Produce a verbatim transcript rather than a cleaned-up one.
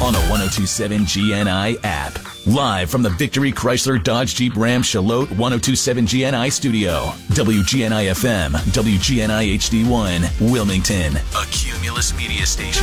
on the one oh two seven G N I app. Live from the Victory Chrysler Dodge Jeep Ram Charlotte one oh two seven G N I studio. W G N I F M, W G N I H D one, Wilmington, a Cumulus media station.